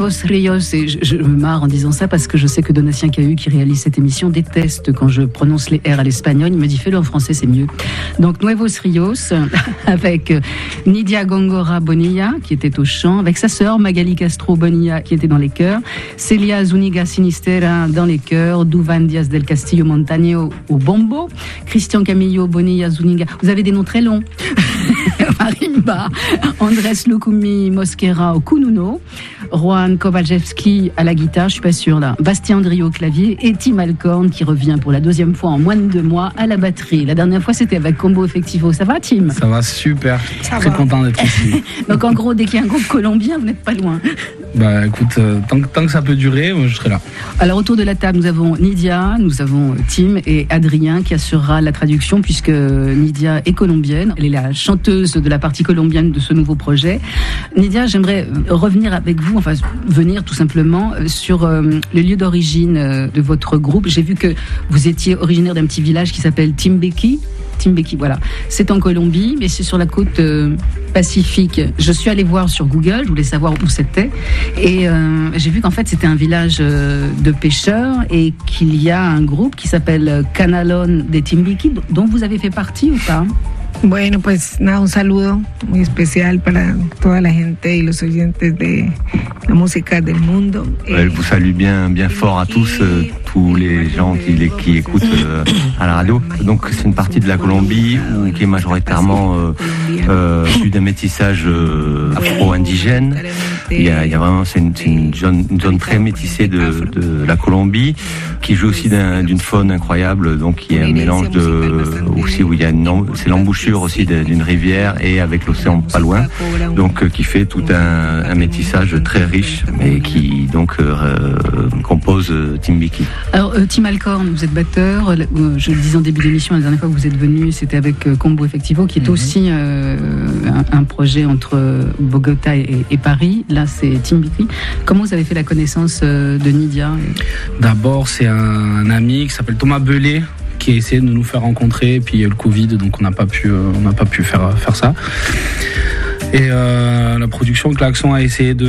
Nuevos Rios, et je me marre en disant ça parce que je sais que Donatien Cahu, qui réalise cette émission, déteste quand je prononce les R à l'espagnol. Il me dit fais-le en français, c'est mieux. Donc Nuevos Rios, avec Nidia Góngora Bonilla, qui était au chant, avec sa sœur Magali Castro Bonilla, qui était dans les chœurs, Celia Zuniga Sinistera dans les chœurs, Duvan Diaz del Castillo Montaño au bombo, Christian Camillo Bonilla Zuniga. Vous avez des noms très longs. Marimba, Andrés Lukumi Mosquera au kununo, Juan Kowalewski à la guitare, je suis pas sûre là, Bastien Andriot au clavier et Tim Alcorn qui revient pour la deuxième fois en moins de 2 mois à la batterie. La dernière fois c'était avec Combo Effectivo. Ça va Tim ? Ça va super, très content d'être ici. Donc en gros, dès qu'il y a un groupe colombien, vous n'êtes pas loin. Bah écoute, tant que ça peut durer, je serai là. Alors autour de la table, nous avons Nidia, nous avons Tim et Adrien qui assurera la traduction puisque Nidia est colombienne. Elle est la chanteuse de la partie colombienne de ce nouveau projet. Nidia, j'aimerais revenir avec vous, enfin venir tout simplement sur le lieu d'origine de votre groupe. J'ai vu que vous étiez originaire d'un petit village qui s'appelle Timbequi, voilà. C'est en Colombie, mais c'est sur la côte pacifique. Je suis allée voir sur Google, je voulais savoir où c'était. Et j'ai vu qu'en fait, c'était un village de pêcheurs et qu'il y a un groupe qui s'appelle Canalón de Timbiqui, dont vous avez fait partie ou pas ? Bueno, pues nada, un saludo muy especial para toda la gente y los oyentes de la música del mundo. Elle vous salue bien fort à tous les gens qui écoutent à la radio. Donc c'est une partie de la Colombie qui est majoritairement issue d'un métissage afro-indigène. Il y a vraiment, c'est une zone très métissée de la Colombie qui joue aussi d'une faune incroyable. Donc il y a un mélange aussi où il y a c'est l'embouchure aussi d'une rivière et avec l'océan pas loin, donc qui fait tout un métissage très riche et qui donc compose Timbiqui. Alors Tim Alcorn, vous êtes batteur, je le disais en début d'émission, la dernière fois que vous êtes venu, c'était avec Combo Effectivo, qui est aussi un projet entre Bogota et Paris. Là c'est Timbiqui. Comment vous avez fait la connaissance de Nidia ? D'abord c'est un ami qui s'appelle Thomas Belay, qui a essayé de nous faire rencontrer, et puis il y a eu le Covid, donc on n'a pas pu faire ça. Et la production Klaxon a essayé de